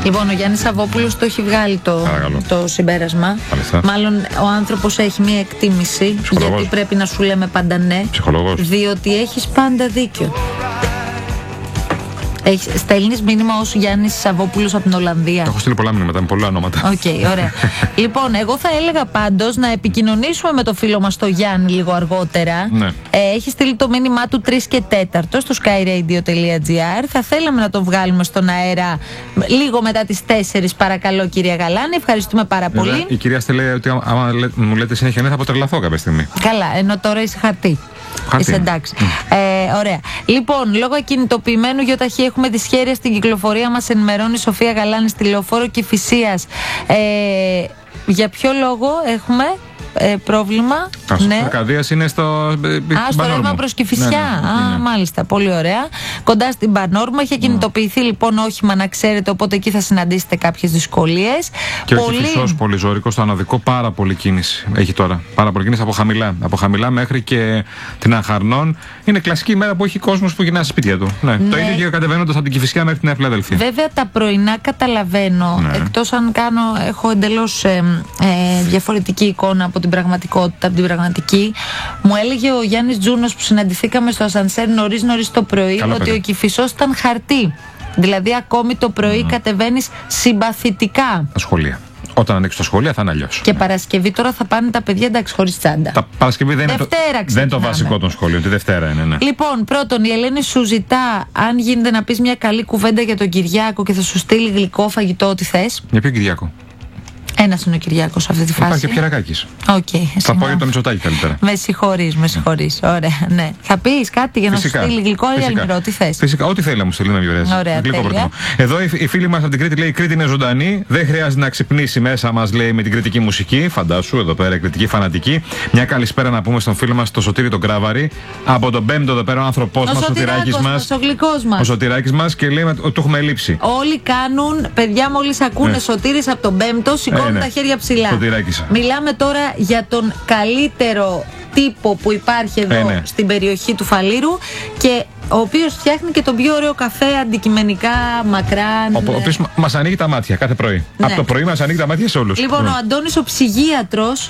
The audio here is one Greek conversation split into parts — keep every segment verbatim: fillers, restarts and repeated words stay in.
Λοιπόν, ο Γιάννης Σαββόπουλος το έχει βγάλει το, το συμπέρασμα. Μάλιστα. Μάλλον ο άνθρωπος έχει μία εκτίμηση. Ψυχολόγος. Γιατί πρέπει να σου λέμε πάντα ναι. Ψυχολόγος. Διότι έχεις πάντα δίκιο. Έχει, στέλνεις μήνυμα ως Γιάννης Σαββόπουλος από την Ολλανδία. Έχω στείλει πολλά μήνυματα με πολλά ονόματα. Οκ, okay, ωραία. Λοιπόν, εγώ θα έλεγα πάντως να επικοινωνήσουμε με το φίλο μας το Γιάννη λίγο αργότερα. Ναι. Ε, έχει στείλει το μήνυμά του τρεις και τέταρτο στο skyradio.gr. Θα θέλαμε να τον βγάλουμε στον αέρα λίγο μετά τις τέσσερις, παρακαλώ, κυρία Γαλάνη. Ευχαριστούμε πάρα πολύ. Βέβαια, η κυρία Στέλνει ότι άμα μου λέτε συνέχεια ναι, θα αποτρελαθώ κάποια στιγμή. Καλά, ενώ τώρα είσαι χαρτί. Χαρτί. Είσαι εντάξει. Mm. Ε, ωραία. Λοιπόν, λόγω ακινητοποιημένου γιοταχή έχουμε δυσχέρεια στην κυκλοφορία, μας ενημερώνει η Σοφία Γαλάνη στη Λεωφόρο Κηφισίας. Ε, για ποιο λόγο έχουμε ε, πρόβλημα? Α, ναι. Ο Αρκαδίας είναι στο. Α, στο ρεύμα προς Κηφισιά. Ναι, ναι, ναι, ναι. Α, μάλιστα. Πολύ ωραία. Κοντά στην Πανόρμα. Έχει κινητοποιηθεί mm. λοιπόν όχημα, να ξέρετε, οπότε εκεί θα συναντήσετε κάποιες δυσκολίες. Και πολύ... ο Κηφισός πολύ ζωρικό, στο αναδικό, πάρα πολύ κίνηση έχει τώρα. Πάρα πολύ κίνηση από χαμηλά. Από χαμηλά μέχρι και την Αχαρνών. Είναι κλασική ημέρα που έχει κόσμος που γυρνά στα σπίτια του. Ναι. Ναι. Το ίδιο και κατεβαίνοντας από την Κηφισιά μέχρι την Νέα Φιλαδέλφια. Βέβαια τα πρωινά καταλαβαίνω. Ναι. Εκτός αν κάνω, έχω εντελώς ε, ε, διαφορετική εικόνα από την πραγματικότητα, από την πραγματική. Μου έλεγε ο Γιάννης Τζούνος που συναντηθήκαμε στο ασανσέρ νωρίς νωρίς το πρωί. Καλό ότι παιδί. Ο Κηφισός ήταν χαρτί. Δηλαδή ακόμη το πρωί mm. κατεβαίνεις συμπαθητικά. Τα σχολεία. Όταν ανοίξουν τα σχολεία θα είναι αλλιώς. Και ναι. Παρασκευή τώρα θα πάνε τα παιδιά, εντάξει, χωρίς τσάντα. Τα Παρασκευή δεν Δευτέρα είναι, το, δεν είναι το βασικό των σχολείων. Τη Δευτέρα είναι, ναι. Λοιπόν, πρώτον, η Ελένη σου ζητά αν γίνεται να πεις μια καλή κουβέντα για τον Κυριάκο και θα σου στείλει γλυκό φαγητό, ό,τι θες. Για ποιο Κυριάκο? Ένας είναι ο Κυριάκος σε αυτή τη φάση. Υπάρχει και Πιερακάκης. Okay, θα πω για τον Μητσοτάκη καλύτερα. Με συγχωρείς, με συγχωρείς. Ωραία, ναι. Θα πεις κάτι για να φυσικά, σου στείλει γλυκό ή αλμυρό, τι θες? Φυσικά, ό,τι θέλει να μου στείλει να βιβλιάζει. Ωραία, εδώ η, η φίλη μας από την Κρήτη λέει: η Κρήτη είναι ζωντανή. Δεν χρειάζεται να ξυπνήσει μέσα μας, λέει, με την κριτική μουσική. Φαντάσου, εδώ πέρα, κριτική φανατική. Μια καλησπέρα να πούμε στον φίλο μας, το Σωτήρη τον Κράβαρη. Από τον Πέμπτο εδώ πέρα ο άνθρωπός μας, ο Σωτηράκης μας. Ο Σωτηράκης μας και λέει: του έχουμε λείψει. Όλοι κάνουν, παιδιά, μόλις ακούνε Σωτήρης από τον Πέμπτο, σηκώνουν τα χέρια ψηλά. Μιλάμε τώρα για τον καλύτερο τύπο που υπάρχει εδώ ε, ναι. στην περιοχή του Φαλήρου και ο οποίος φτιάχνει και τον πιο ωραίο καφέ αντικειμενικά, μακράν. Ο, ο οποίος μας ανοίγει τα μάτια κάθε πρωί. Ναι. Από το πρωί μας ανοίγει τα μάτια σε όλους. Λοιπόν, ναι. ο Αντώνης ο ψυγίατρος.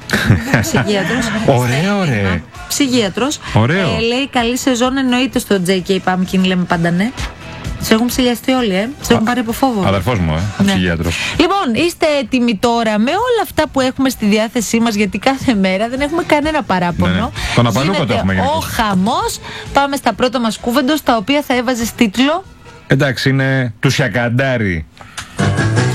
ψυγίατρος. Ωραίο, ωραίο. Ψυγίατρος. Ωραίο. Ε, λέει καλή σεζόν, εννοείται στο τζέι κέι Pumpkin, λέμε πάντα ναι. Σε έχουν ψηλιαστεί όλοι, ε. Σε έχουν πάρει από φόβο. Αδερφός μου, ε. Ναι. Ψυγίατρος. Λοιπόν, είστε έτοιμοι τώρα με όλα αυτά που έχουμε στη διάθεσή μας, γιατί κάθε μέρα δεν έχουμε κανένα παράπονο. Ναι, ναι. Τον Απαλούκο το έχουμε γενικώς. Ο χαμός. Πάμε στα πρώτα μας κούβεντος, τα οποία θα έβαζες τίτλο. Εντάξει, είναι του Σιακαντάρι.